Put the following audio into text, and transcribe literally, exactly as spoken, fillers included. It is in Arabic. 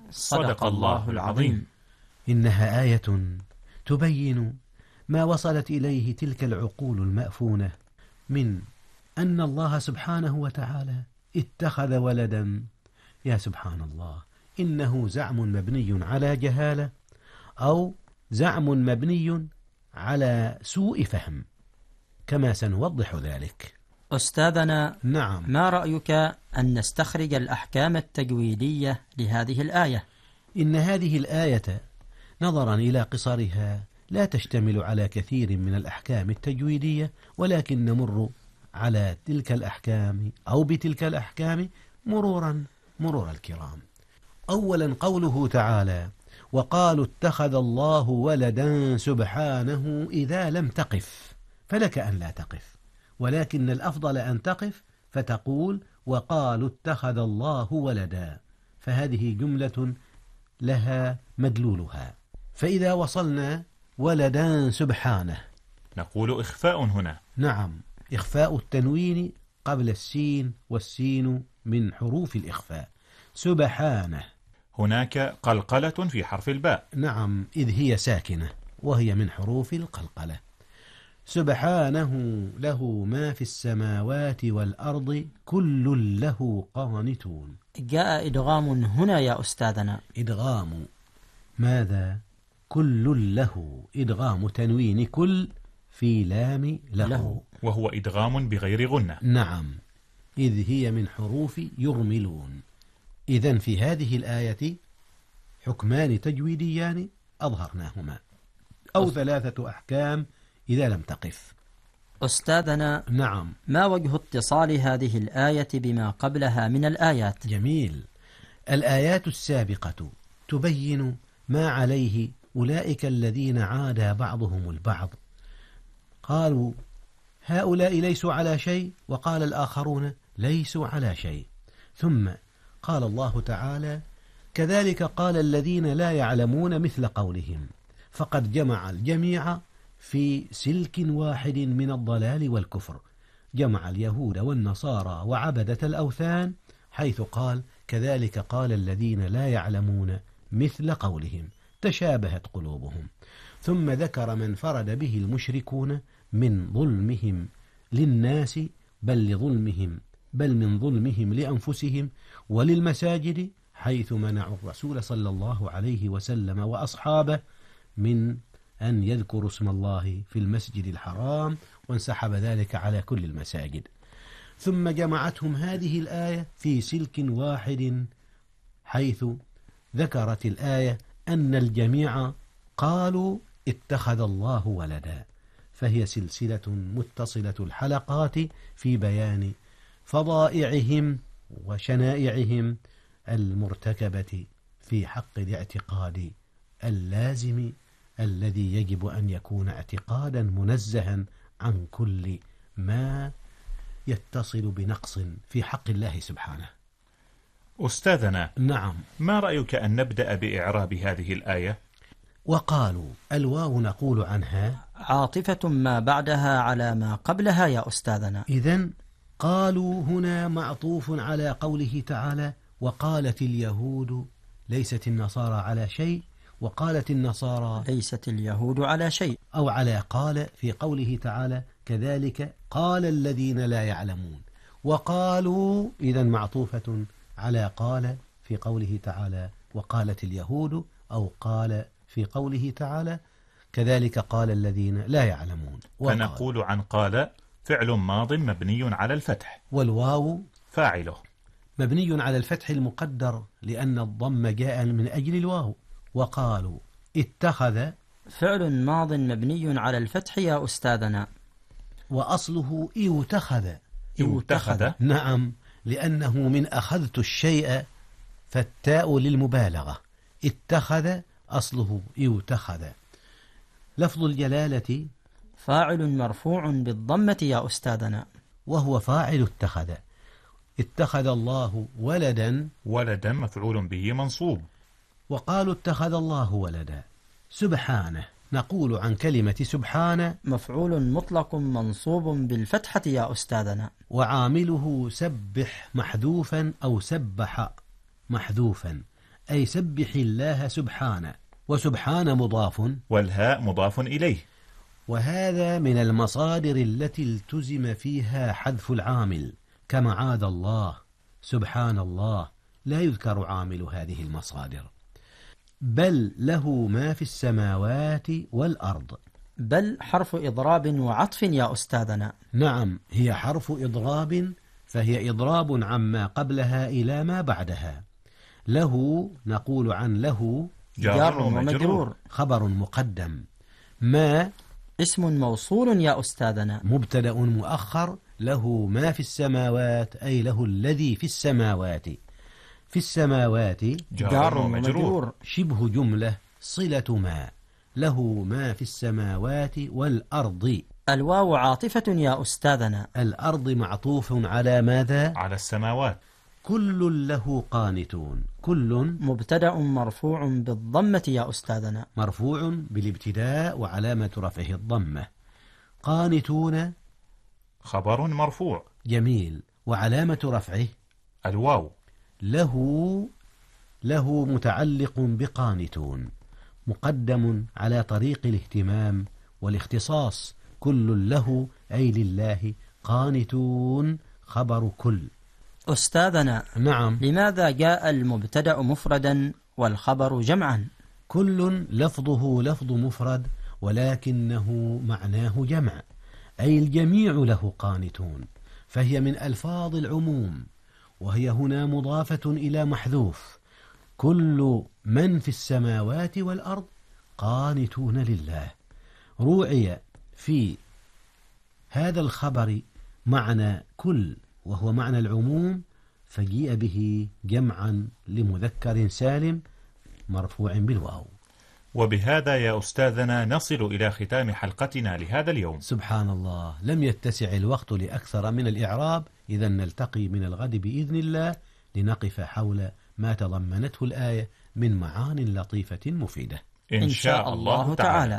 صدق الله العظيم. إنها آية تبين ما وصلت إليه تلك العقول المأفونة من أن الله سبحانه وتعالى اتخذ ولدا. يا سبحان الله، إنه زعم مبني على جهالة أو زعم مبني على سوء فهم، كما سنوضح ذلك. أستاذنا، نعم، ما رأيك أن نستخرج الأحكام التجويدية لهذه الآية؟ إن هذه الآية نظرا إلى قصرها لا تشتمل على كثير من الأحكام التجويدية، ولكن نمر على تلك الأحكام أو بتلك الأحكام مرورا مرور الكرام. أولا قوله تعالى: وقالوا اتخذ الله ولدا سبحانه، إذا لم تقف فلك أن لا تقف، ولكن الأفضل أن تقف فتقول وقالوا اتخذ الله ولدا، فهذه جملة لها مدلولها. فإذا وصلنا ولدا سبحانه نقول إخفاء هنا. نعم، إخفاء التنوين قبل السين، والسين من حروف الإخفاء. سبحانه، هناك قلقلة في حرف الباء. نعم، إذ هي ساكنة وهي من حروف القلقلة. سبحانه له ما في السماوات والأرض كل له قانتون. جاء إدغام هنا يا أستاذنا. إدغام ماذا؟ كل له، إدغام تنوين كل في لام له, له. وهو إدغام بغير غنة. نعم، إذ هي من حروف يرملون. إذن في هذه الآية حكمان تجويديان أظهرناهما، أو ثلاثة أحكام إذا لم تقف. أستاذنا، نعم، ما وجه اتصال هذه الآية بما قبلها من الآيات؟ جميل. الآيات السابقة تبين ما عليه أولئك الذين عادى بعضهم البعض، قالوا هؤلاء ليسوا على شيء، وقال الآخرون ليسوا على شيء. ثم قال الله تعالى: كذلك قال الذين لا يعلمون مثل قولهم، فقد جمع الجميع في سلك واحد من الضلال والكفر، جمع اليهود والنصارى وعبدة الأوثان، حيث قال: كذلك قال الذين لا يعلمون مثل قولهم، تشابهت قلوبهم. ثم ذكر من فرد به المشركون من ظلمهم للناس، بل لظلمهم بل من ظلمهم لأنفسهم وللمساجد، حيث منعوا الرسول صلى الله عليه وسلم وأصحابه من أن يذكروا اسم الله في المسجد الحرام، وانسحب ذلك على كل المساجد. ثم جمعتهم هذه الآية في سلك واحد، حيث ذكرت الآية أن الجميع قالوا اتخذ الله ولدا، فهي سلسلة متصلة الحلقات في بيان فضائعهم وشنائعهم المرتكبة في حق الاعتقاد اللازم الذي يجب أن يكون اعتقادا منزها عن كل ما يتصل بنقص في حق الله سبحانه. أستاذنا، نعم، ما رأيك أن نبدأ بإعراب هذه الآية؟ وقالوا الواو نقول عنها عاطفة ما بعدها على ما قبلها يا أستاذنا. إذن قالوا هنا معطوف على قوله تعالى: وقالت اليهود ليست النصارى على شيء، وقالت النصارى ليست اليهود على شيء، أو على قال في قوله تعالى: كذلك قال الذين لا يعلمون. وقالوا إذن معطوفة على قال في قوله تعالى: وقالت اليهود، أو قال في قوله تعالى: كذلك قال الذين لا يعلمون. فنقول عن قال فعل ماض مبني على الفتح، والواو فاعله مبني على الفتح المقدر لأن الضم جاء من أجل الواو. وقالوا اتخذ فعل ماض مبني على الفتح يا أستاذنا، وأصله يتخذ. يتخذ، نعم، لأنه من أخذت الشيء، فالتاء للمبالغة. اتخذ أصله يتخذ. لفظ الجلالة فاعل مرفوع بالضمة يا أستاذنا، وهو فاعل اتخذ. اتخذ الله ولدا، ولدا مفعول به منصوب. وقالوا اتخذ الله ولدا. سبحانه نقول عن كلمة سبحانه مفعول مطلق منصوب بالفتحة يا أستاذنا، وعامله سبح محذوفا أو سبح محذوفا، أي سبح الله سبحانه، وسبحان مضاف، والهاء مضاف إليه. وهذا من المصادر التي التزم فيها حذف العامل، كمعاذ الله، سبحان الله، لا يذكر عامل هذه المصادر. بل له ما في السماوات والأرض. بل حرف إضراب وعطف يا أستاذنا. نعم، هي حرف إضراب، فهي إضراب عما قبلها إلى ما بعدها. له نقول عن له جار ومجرور، خبر مقدم. ما اسم موصول يا أستاذنا، مبتدأ مؤخر. له ما في السماوات أي له الذي في السماوات. في السماوات جار ومجرور، شبه جملة صلة ما. له ما في السماوات والأرض. الواو عاطفة يا أستاذنا. الأرض معطوف على ماذا؟ على السماوات. كل له قانتون. كل مبتدأ مرفوع بالضمة يا أستاذنا. مرفوع بالابتداء وعلامة رفعه الضمة. قانتون خبر مرفوع. جميل، وعلامة رفعه الواو. له له متعلق بقانتون، مقدم على طريق الاهتمام والاختصاص. كل له أي لله، قانتون خبر كل. أستاذنا، نعم. لماذا جاء المبتدأ مفردا والخبر جمعا؟ كل لفظه لفظ مفرد، ولكنه معناه جمع، أي الجميع له قانتون، فهي من ألفاظ العموم، وهي هنا مضافة إلى محذوف. كل من في السماوات والأرض قانتون لله. روعي في هذا الخبر معنى كل، وهو معنى العموم، فجيء به جمعا لمذكر سالم مرفوع بالواو. وبهذا يا أستاذنا نصل إلى ختام حلقتنا لهذا اليوم. سبحان الله، لم يتسع الوقت لأكثر من الإعراب. إذا نلتقي من الغد بإذن الله لنقف حول ما تضمنته الآية من معان لطيفة مفيدة إن شاء الله تعالى.